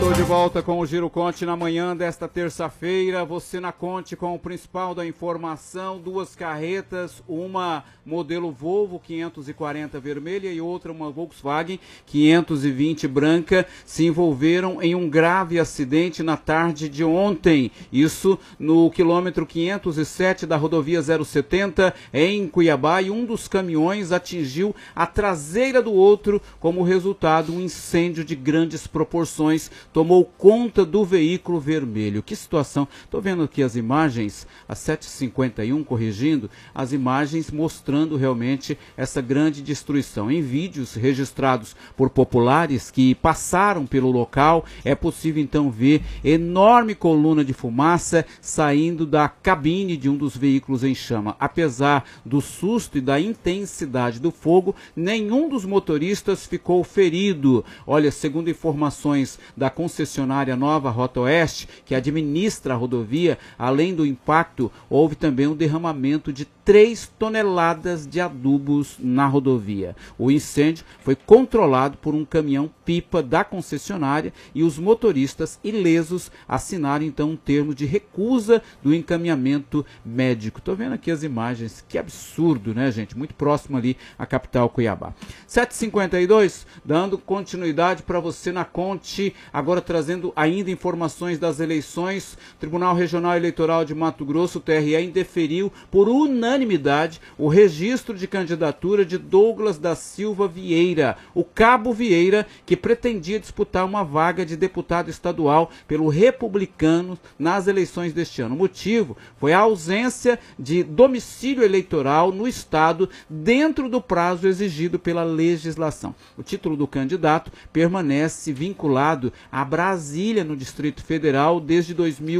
Estou de volta com o Giro Conte na manhã desta terça-feira. Você na Conte com o principal da informação: duas carretas, uma modelo Volvo 540 vermelha e outra uma Volkswagen 520 branca, se envolveram em um grave acidente na tarde de ontem. Isso no quilômetro 507 da rodovia 070 em Cuiabá, e um dos caminhões atingiu a traseira do outro. Como resultado, um incêndio de grandes proporções tomou conta do veículo vermelho. Que situação! Estou vendo aqui as imagens, às 7h51, corrigindo, as imagens mostrando realmente essa grande destruição. Em vídeos registrados por populares que passaram pelo local, é possível então ver enorme coluna de fumaça saindo da cabine de um dos veículos em chama. Apesar do susto e da intensidade do fogo, nenhum dos motoristas ficou ferido. Olha, segundo informações da concessionária Nova Rota Oeste, que administra a rodovia, além do impacto, houve também um derramamento de 3 toneladas de adubos na rodovia. O incêndio foi controlado por um caminhão-pipa da concessionária e os motoristas ilesos assinaram então um termo de recusa do encaminhamento médico. Estou vendo aqui as imagens, que absurdo, né, gente? Muito próximo ali à capital Cuiabá. 7h52, dando continuidade para você na Conte, agora trazendo ainda informações das eleições. Tribunal Regional Eleitoral de Mato Grosso, o TRE, indeferiu por unanimidade o registro de candidatura de Douglas da Silva Vieira, o Cabo Vieira, que pretendia disputar uma vaga de deputado estadual pelo Republicano nas eleições deste ano. O motivo foi a ausência de domicílio eleitoral no estado dentro do prazo exigido pela legislação. O título do candidato permanece vinculado a Brasília, no Distrito Federal, desde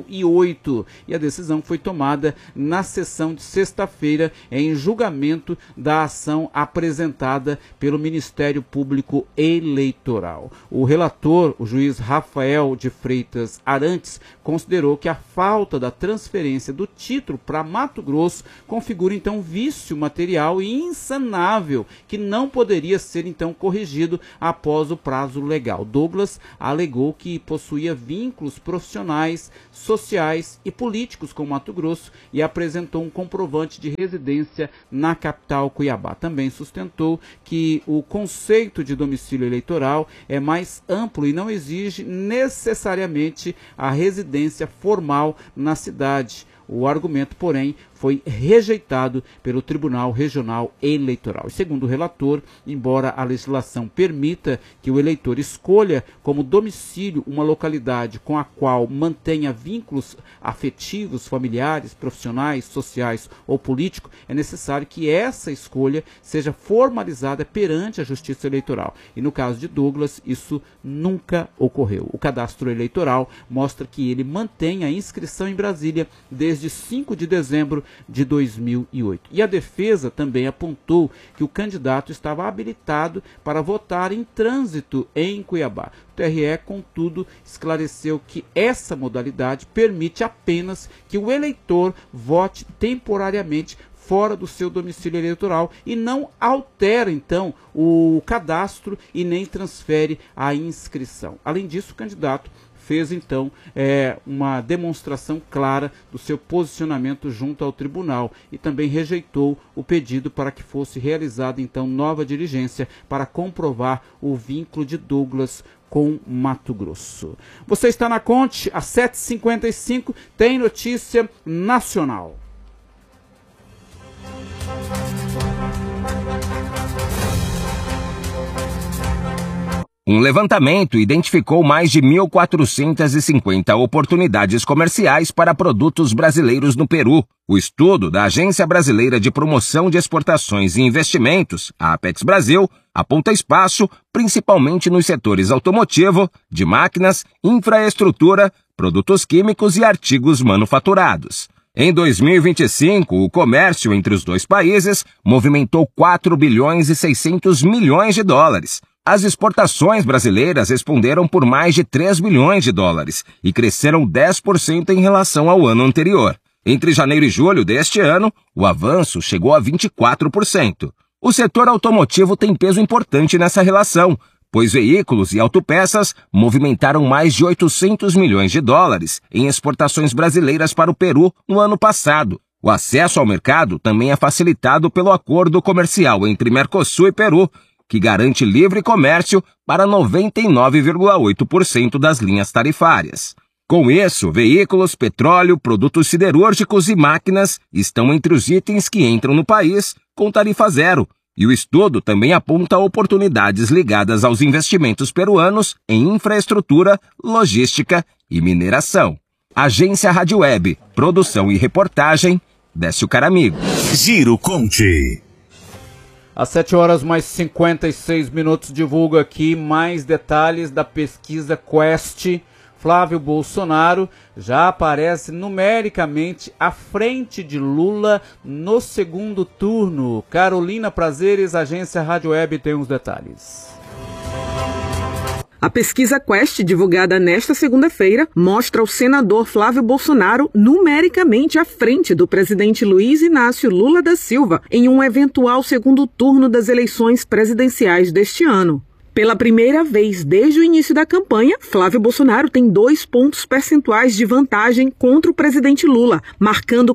2008, e a decisão foi tomada na sessão de sexta-feira em julgamento da ação apresentada pelo Ministério Público Eleitoral. O relator, o juiz Rafael de Freitas Arantes, considerou que a falta da transferência do título para Mato Grosso configura então vício material e insanável, que não poderia ser então corrigido após o prazo legal. Douglas alegou que possuía vínculos profissionais, sociais e políticos com Mato Grosso e apresentou um comprovante de residência na capital Cuiabá. Também sustentou que o conceito de domicílio eleitoral é mais amplo e não exige necessariamente a residência formal na cidade. O argumento, porém, foi rejeitado pelo Tribunal Regional Eleitoral. E segundo o relator, embora a legislação permita que o eleitor escolha como domicílio uma localidade com a qual mantenha vínculos afetivos, familiares, profissionais, sociais ou políticos, é necessário que essa escolha seja formalizada perante a Justiça Eleitoral. E no caso de Douglas, isso nunca ocorreu. O cadastro eleitoral mostra que ele mantém a inscrição em Brasília desde 5 de dezembro de 2008. E a defesa também apontou que o candidato estava habilitado para votar em trânsito em Cuiabá. O TRE, contudo, esclareceu que essa modalidade permite apenas que o eleitor vote temporariamente fora do seu domicílio eleitoral e não altera, então, o cadastro e nem transfere a inscrição. Além disso, o candidato fez então uma demonstração clara do seu posicionamento junto ao tribunal e também rejeitou o pedido para que fosse realizada então nova diligência para comprovar o vínculo de Douglas com Mato Grosso. Você está na Conte, às 7h55, tem notícia nacional. Um levantamento identificou mais de 1.450 oportunidades comerciais para produtos brasileiros no Peru. O estudo da Agência Brasileira de Promoção de Exportações e Investimentos, a Apex Brasil, aponta espaço principalmente nos setores automotivo, de máquinas, infraestrutura, produtos químicos e artigos manufaturados. Em 2025, o comércio entre os dois países movimentou 4 bilhões e 600 milhões de dólares. As exportações brasileiras responderam por mais de 3 bilhões de dólares e cresceram 10% em relação ao ano anterior. Entre janeiro e julho deste ano, o avanço chegou a 24%. O setor automotivo tem peso importante nessa relação, pois veículos e autopeças movimentaram mais de 800 milhões de dólares em exportações brasileiras para o Peru no ano passado. O acesso ao mercado também é facilitado pelo acordo comercial entre Mercosul e Peru, que garante livre comércio para 99,8% das linhas tarifárias. Com isso, veículos, petróleo, produtos siderúrgicos e máquinas estão entre os itens que entram no país com tarifa zero, e o estudo também aponta oportunidades ligadas aos investimentos peruanos em infraestrutura, logística e mineração. Agência Rádio Web, produção e reportagem, Décio Caramigo. Giro Conte. Às 7h mais 56 divulga aqui mais detalhes da pesquisa Quest. Flávio Bolsonaro já aparece numericamente à frente de Lula no segundo turno. Carolina Prazeres, Agência Rádio Web, tem os detalhes. A pesquisa Quest, divulgada nesta segunda-feira, mostra o senador Flávio Bolsonaro numericamente à frente do presidente Luiz Inácio Lula da Silva em um eventual segundo turno das eleições presidenciais deste ano. Pela primeira vez desde o início da campanha, Flávio Bolsonaro tem 2 pontos percentuais de vantagem contra o presidente Lula, marcando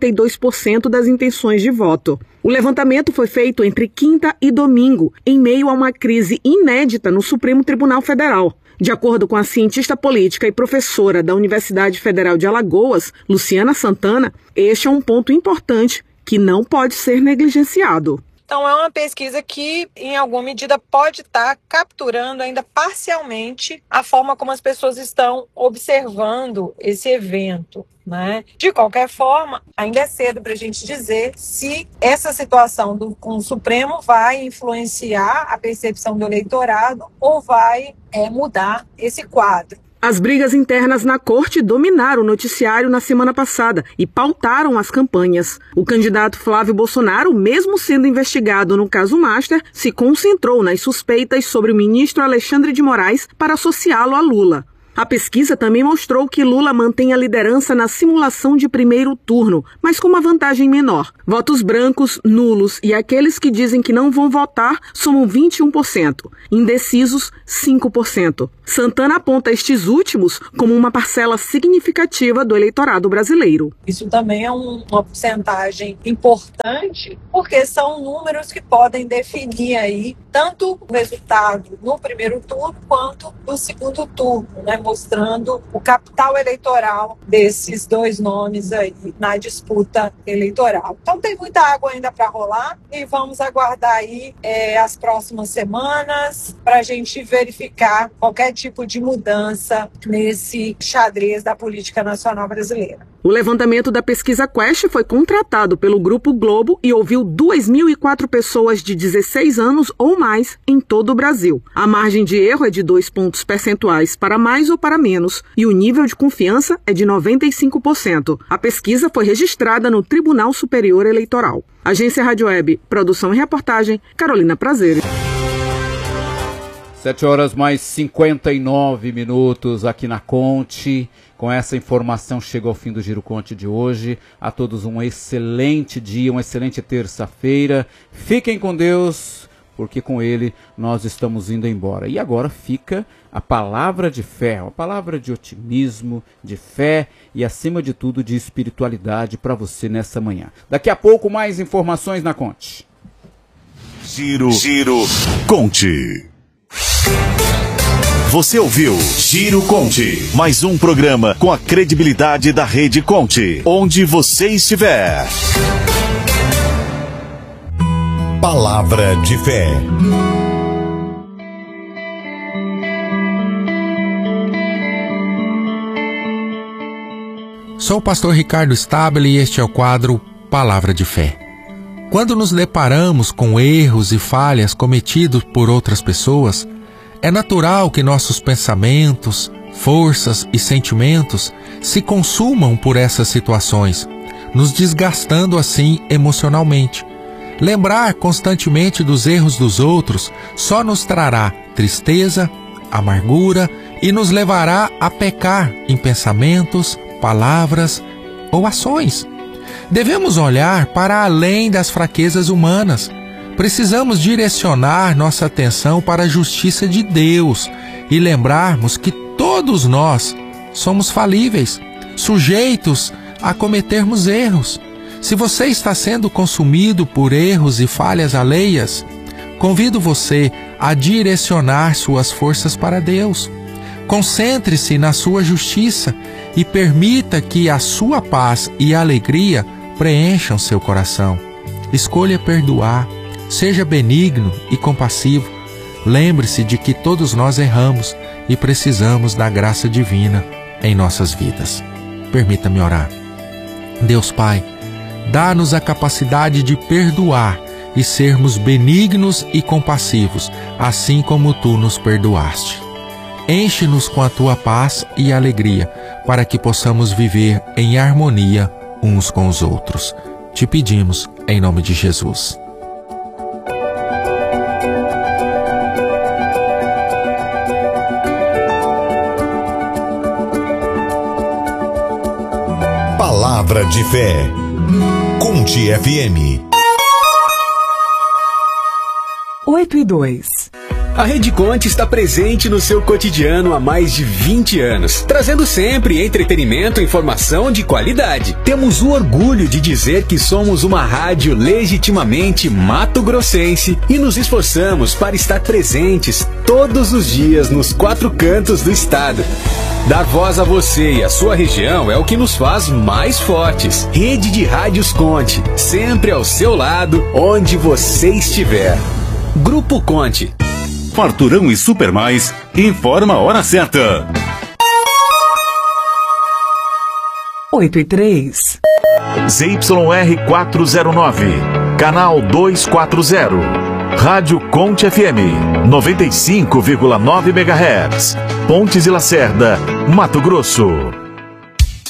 42% das intenções de voto. O levantamento foi feito entre quinta e domingo, em meio a uma crise inédita no Supremo Tribunal Federal. De acordo com a cientista política e professora da Universidade Federal de Alagoas, Luciana Santana, este é um ponto importante que não pode ser negligenciado. Então, é uma pesquisa que, em alguma medida, pode estar capturando ainda parcialmente a forma como as pessoas estão observando esse evento, né? De qualquer forma, ainda é cedo para a gente dizer se essa situação com o Supremo vai influenciar a percepção do eleitorado ou vai mudar esse quadro. As brigas internas na corte dominaram o noticiário na semana passada e pautaram as campanhas. O candidato Flávio Bolsonaro, mesmo sendo investigado no caso Master, se concentrou nas suspeitas sobre o ministro Alexandre de Moraes para associá-lo a Lula. A pesquisa também mostrou que Lula mantém a liderança na simulação de primeiro turno, mas com uma vantagem menor. Votos brancos, nulos e aqueles que dizem que não vão votar somam 21%, indecisos 5%. Santana aponta estes últimos como uma parcela significativa do eleitorado brasileiro. Isso também é uma porcentagem importante, porque são números que podem definir aí tanto o resultado no primeiro turno quanto no segundo turno, né? Mostrando o capital eleitoral desses dois nomes aí na disputa eleitoral. Então tem muita água ainda para rolar e vamos aguardar aí as próximas semanas para a gente verificar qualquer tipo de mudança nesse xadrez da política nacional brasileira. O levantamento da pesquisa Quest foi contratado pelo Grupo Globo e ouviu 2.004 pessoas de 16 anos ou mais em todo o Brasil. A margem de erro é de 2 pontos percentuais para mais ou para menos e o nível de confiança é de 95%. A pesquisa foi registrada no Tribunal Superior Eleitoral. Agência Rádio Web, produção e reportagem, Carolina Prazeres. 7h mais 59 aqui na Conte. Com essa informação chega ao fim do Giro Conte de hoje. A todos um excelente dia, uma excelente terça-feira. Fiquem com Deus, porque com Ele nós estamos indo embora. E agora fica a palavra de fé, uma palavra de otimismo, de fé e, acima de tudo, de espiritualidade para você nessa manhã. Daqui a pouco, mais informações na Conte. Giro Conte. Você ouviu Giro Conte, mais um programa com a credibilidade da Rede Conte, onde você estiver. Palavra de fé. Sou o pastor Ricardo Stabile e este é o quadro Palavra de Fé. Quando nos deparamos com erros e falhas cometidos por outras pessoas, é natural que nossos pensamentos, forças e sentimentos se consumam por essas situações, nos desgastando assim emocionalmente. Lembrar constantemente dos erros dos outros só nos trará tristeza, amargura e nos levará a pecar em pensamentos, palavras ou ações. Devemos olhar para além das fraquezas humanas, Precisamos direcionar nossa atenção para a justiça de Deus e lembrarmos que todos nós somos falíveis, sujeitos a cometermos erros. Se você está sendo consumido por erros e falhas alheias, convido você a direcionar suas forças para Deus. Concentre-se na sua justiça e permita que a sua paz e alegria preencham seu coração. Escolha perdoar, seja benigno e compassivo. Lembre-se de que todos nós erramos e precisamos da graça divina em nossas vidas. Permita-me orar. Deus Pai, dá-nos a capacidade de perdoar e sermos benignos e compassivos, assim como Tu nos perdoaste. Enche-nos com a Tua paz e alegria, para que possamos viver em harmonia uns com os outros. Te pedimos em nome de Jesus. Palavra de fé. Conte FM. 8:02. A Rede Conte está presente no seu cotidiano há mais de 20 anos, trazendo sempre entretenimento e informação de qualidade. Temos o orgulho de dizer que somos uma rádio legitimamente mato-grossense e nos esforçamos para estar presentes todos os dias nos 4 cantos do estado. Dar voz a você e a sua região é o que nos faz mais fortes. Rede de Rádios Conte, sempre ao seu lado, onde você estiver. Grupo Conte. Farturão e Supermais informa a hora certa. 8:03. ZYR 409, canal 240. Rádio Conte FM, 95,9 MHz. Pontes e Lacerda, Mato Grosso.